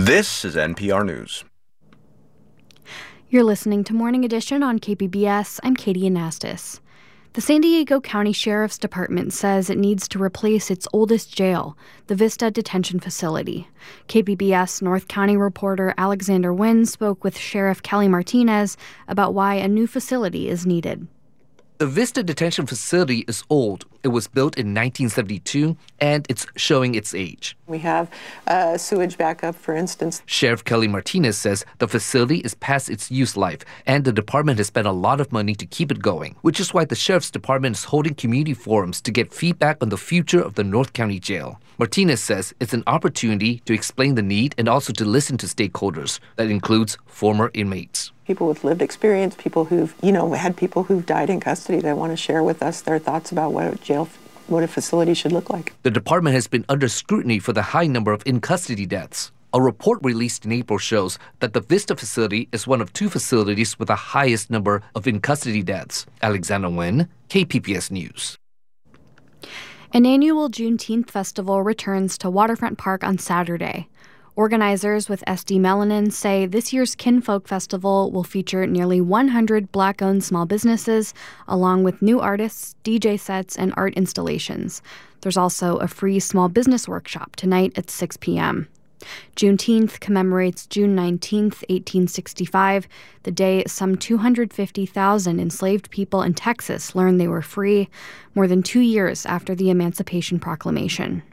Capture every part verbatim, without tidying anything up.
This is N P R News. You're listening to Morning Edition on K P B S. I'm Katie Anastas. The San Diego County Sheriff's Department says it needs to replace its oldest jail, the Vista Detention Facility. K P B S North County reporter Alexander Nguyen spoke with Sheriff Kelly Martinez about why a new facility is needed. The Vista Detention Facility is old. It was built in nineteen seventy-two, and it's showing its age. We have uh, sewage backup, for instance. Sheriff Kelly Martinez says the facility is past its use life, and the department has spent a lot of money to keep it going, which is why the Sheriff's Department is holding community forums to get feedback on the future of the North County Jail. Martinez says it's an opportunity to explain the need and also to listen to stakeholders. That includes former inmates. People with lived experience, people who've, you know, had people who've died in custody that want to share with us their thoughts about what a jail, what a facility should look like. The department has been under scrutiny for the high number of in-custody deaths. A report released in April shows that the Vista facility is one of two facilities with the highest number of in-custody deaths. Alexander Nguyen, K P B S News. An annual Juneteenth festival returns to Waterfront Park on Saturday. Organizers with S D Melanin say this year's Kinfolk Festival will feature nearly one hundred Black-owned small businesses, along with new artists, D J sets, and art installations. There's also a free small business workshop tonight at six p.m. Juneteenth commemorates June nineteenth, eighteen sixty-five, the day some two hundred fifty thousand enslaved people in Texas learned they were free, more than two years after the Emancipation Proclamation.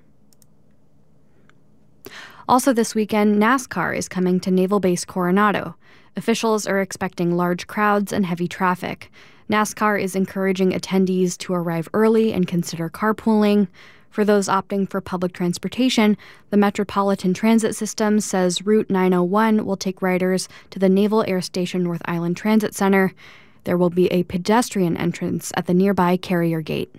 Also this weekend, NASCAR is coming to Naval Base Coronado. Officials are expecting large crowds and heavy traffic. NASCAR is encouraging attendees to arrive early and consider carpooling. For those opting for public transportation, the Metropolitan Transit System says Route nine oh one will take riders to the Naval Air Station North Island Transit Center. There will be a pedestrian entrance at the nearby Carrier Gate.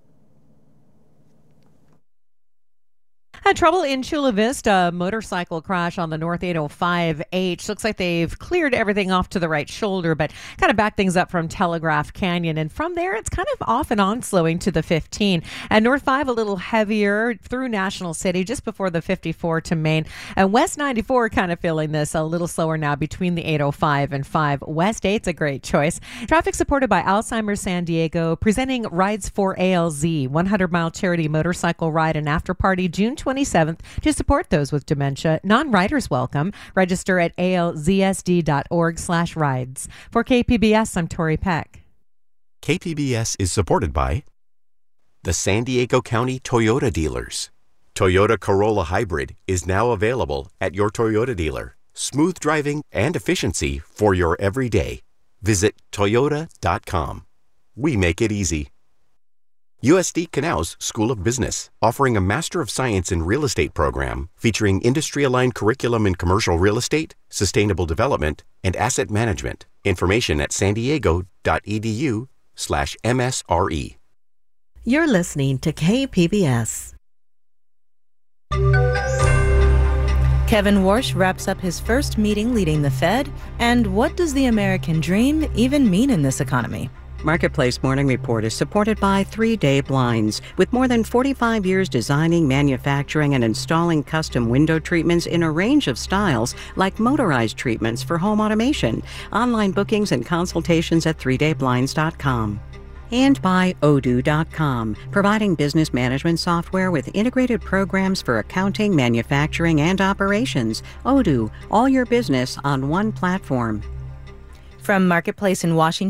Had trouble in Chula Vista, motorcycle crash on the North eight oh five H. Looks like they've cleared everything off to the right shoulder, but kind of backed things up from Telegraph Canyon. And from there, it's kind of off and on slowing to the fifteen. And North five a little heavier through National City just before the fifty-four to Main. And West ninety-four kind of feeling this a little slower now between the eight oh five and five. West eight's a great choice. Traffic supported by Alzheimer's San Diego, presenting Rides for A L Z, one hundred mile charity motorcycle ride and after party June twenty-seventh to support those with dementia. Non-riders welcome. Register at alzsd.org slash rides. For K P B S, I'm Tori Peck. K P B S is supported by the San Diego County Toyota dealers. Toyota Corolla Hybrid is now available at your Toyota dealer. Smooth driving and efficiency for your everyday. Visit toyota dot com. We make it easy. U S D Canals School of Business, offering a Master of Science in Real Estate program featuring industry-aligned curriculum in commercial real estate, sustainable development, and asset management. Information at san diego dot e d u slash M S R E. You're listening to K P B S. Kevin Warsh wraps up his first meeting leading the Fed. And what does the American dream even mean in this economy? Marketplace Morning Report is supported by Three Day Blinds. With more than forty-five years designing, manufacturing, and installing custom window treatments in a range of styles, like motorized treatments for home automation. Online bookings and consultations at three day blinds dot com. And by odoo dot com, providing business management software with integrated programs for accounting, manufacturing, and operations. Odoo, all your business on one platform. From Marketplace in Washington,